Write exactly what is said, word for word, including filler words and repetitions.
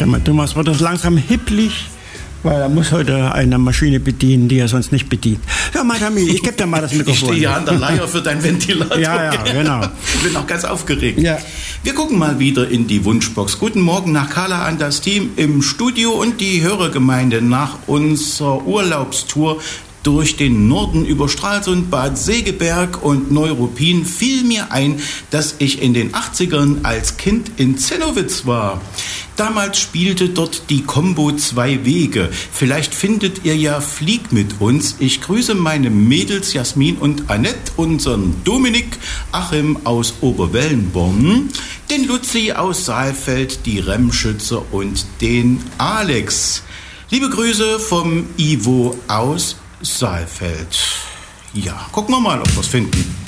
mal, Thomas wird das langsam hipplig, weil er muss heute eine Maschine bedienen, die er sonst nicht bedient. Ja, Madame, ich gebe dir mal das Mikrofon. Ich stehe ja an der Leier für deinen Ventilator. Ja, ja, genau. Ich bin auch ganz aufgeregt. Ja. Wir gucken mal wieder in die Wunschbox. Guten Morgen nach Kala an das Team im Studio und die Hörergemeinde nach unserer Urlaubstour durch den Norden über Stralsund, Bad Segeberg und Neuruppin fiel mir ein, dass ich in den achtzigern als Kind in Zinnowitz war. Damals spielte dort die Combo Zwei Wege. Vielleicht findet ihr ja Flieg mit uns. Ich grüße meine Mädels Jasmin und Annette, unseren Dominik, Achim aus Oberwellenborn, den Luzi aus Saalfeld, die Remschützer und den Alex. Liebe Grüße vom Ivo aus Saalfeld. Ja, gucken wir mal, ob wir es finden.